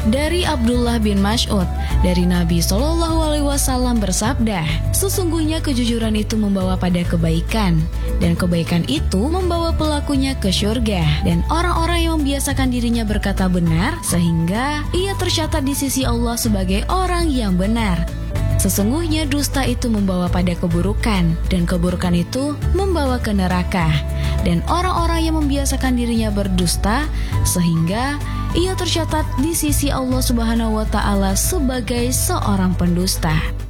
Dari Abdullah bin Mas'ud, dari Nabi SAW bersabda, sesungguhnya kejujuran itu membawa pada kebaikan, dan kebaikan itu membawa pelakunya ke syurga, dan orang-orang yang membiasakan dirinya berkata benar, sehingga ia tercatat di sisi Allah sebagai orang yang benar. Sesungguhnya dusta itu membawa pada keburukan, dan keburukan itu membawa ke neraka. Dan orang-orang yang membiasakan dirinya berdusta, sehingga ia tercatat di sisi Allah Subhanahu wa Ta'ala sebagai seorang pendusta.